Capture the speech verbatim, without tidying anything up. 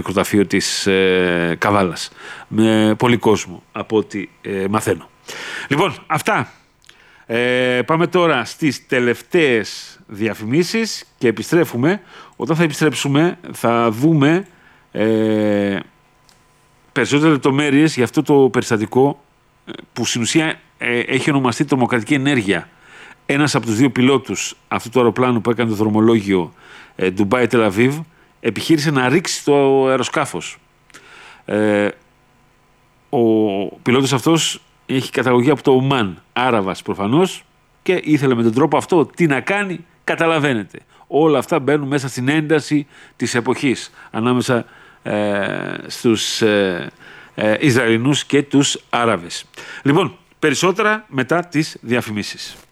νεκροταφείο της ε, Καβάλας. Με πολύ κόσμο, από ό,τι ε, μαθαίνω. Λοιπόν, αυτά. Ε, πάμε τώρα στις τελευταίες διαφημίσεις και επιστρέφουμε. Όταν θα επιστρέψουμε θα δούμε ε, περισσότερες λεπτομέρειες για αυτό το περιστατικό που στην ουσία ε, έχει ονομαστεί τρομοκρατική ενέργεια. Ένας από τους δύο πιλότους αυτού του αεροπλάνου που έκανε το δρομολόγιο ε, Ντουμπάι Τελαβίβ επιχείρησε να ρίξει το αεροσκάφος. Ε, ο πιλότος αυτός έχει καταγωγή από το Ομάν, Άραβας προφανώς, και ήθελε με τον τρόπο αυτό τι να κάνει, καταλαβαίνετε. Όλα αυτά μπαίνουν μέσα στην ένταση της εποχής ανάμεσα ε, στους ε, ε, Ισραηλινούς και τους Άραβες. Λοιπόν, περισσότερα μετά τις διαφημίσεις.